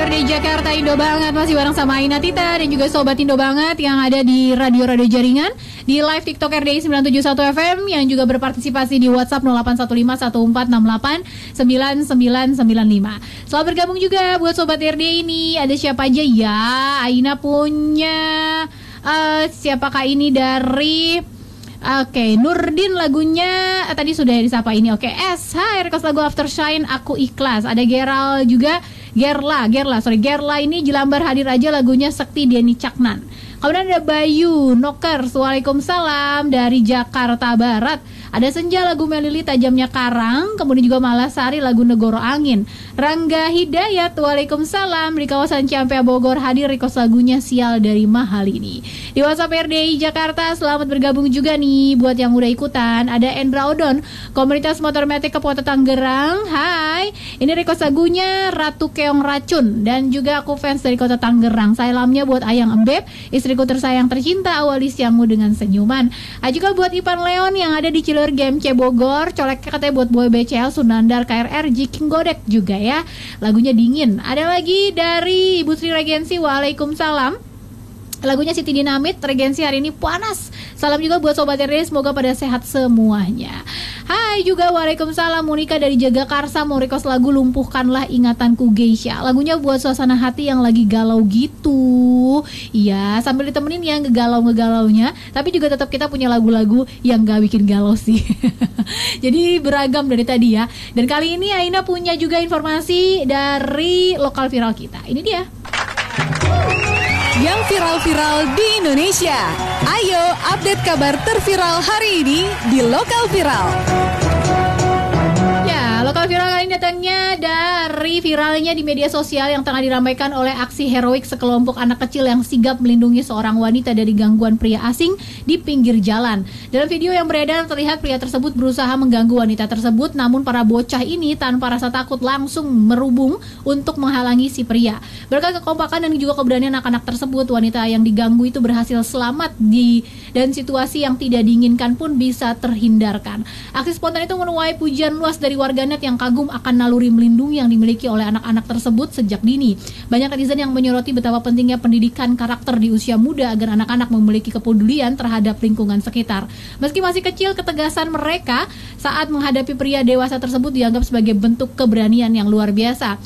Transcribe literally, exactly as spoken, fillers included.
R D Jakarta Indo Banget masih bareng sama Aina Tita dan juga Sobat Indo Banget yang ada di radio-radio jaringan, di live TikTok R D I sembilan tujuh satu F M yang juga berpartisipasi di WhatsApp nol delapan satu lima satu empat enam delapan sembilan sembilan sembilan lima. Selamat bergabung juga buat Sobat R D I ini. Ada siapa aja ya? Aina punya uh, siapakah ini dari Oke, okay, Nurdin lagunya eh, tadi sudah disapa ini. Oke, okay. S, hai, request lagu After Shine, aku ikhlas. Ada Geral juga, Gerla, Gerla, sorry, Gerla ini Jelambar hadir aja lagunya Sekti Denny Caknan. Kemudian ada Bayu Nokers, waalaikumsalam dari Jakarta Barat. Ada Senja lagu Melili Tajamnya Karang. Kemudian juga Malasari lagu Negoro Angin. Rangga Hidayat, waalaikumsalam di kawasan Ciampea Bogor hadir request lagunya Sial dari Mahal ini. Di WhatsApp R D I Jakarta selamat bergabung juga nih buat yang udah ikutan. Ada Endra Odon, komunitas motor metik Kepota Tangerang. Hai, ini request lagunya Ratu Keong Racun. Dan juga aku fans dari Kota Tangerang. Salamnya buat Ayang Embeb, istriku tersayang tercinta, awali siangmu dengan senyuman. Ah, juga buat Ipan Leon yang ada di Cilur G M C Bogor. Coleknya katanya buat Boy B C L, Sunandar, K R R, Jiking Godek juga ya. Lagunya Dingin. Ada lagi dari Ibu Sri Regensi, waalaikumsalam. Lagunya Siti Dinamit, Regensi hari ini panas. Salam juga buat Sobat R D I, semoga pada sehat semuanya. Hai juga waalaikumsalam, Monika dari Jagakarsa mau request lagu Lumpuhkanlah Ingatanku Geisha. Lagunya buat suasana hati yang lagi galau gitu. Iya, sambil ditemenin yang ngegalau-ngegalaunya, tapi juga tetap kita punya lagu-lagu yang gak bikin galau sih. Jadi beragam dari tadi ya. Dan kali ini Aina punya juga informasi dari lokal viral kita. Ini dia yang viral-viral di Indonesia. Ayo update kabar terviral hari ini di Lokal Viral. Ya, Lokal Viral kali ini datangnya dari viralnya di media sosial yang tengah diramaikan oleh aksi heroik sekelompok anak kecil yang sigap melindungi seorang wanita dari gangguan pria asing di pinggir jalan. Dalam video yang beredar terlihat pria tersebut berusaha mengganggu wanita tersebut, namun para bocah ini tanpa rasa takut langsung merubung untuk menghalangi si pria. Berkat kekompakan dan juga keberanian anak-anak tersebut, wanita yang diganggu itu berhasil selamat di dan situasi yang tidak diinginkan pun bisa terhindarkan. Aksi spontan itu menuai pujian luas dari warganet yang kagum akan naluri melindungi yang dimiliki oleh anak-anak tersebut sejak dini. Banyak netizen yang menyoroti betapa pentingnya pendidikan karakter di usia muda agar anak-anak memiliki kepedulian terhadap lingkungan sekitar. Meski masih kecil, ketegasan mereka saat menghadapi pria dewasa tersebut dianggap sebagai bentuk keberanian yang luar biasa.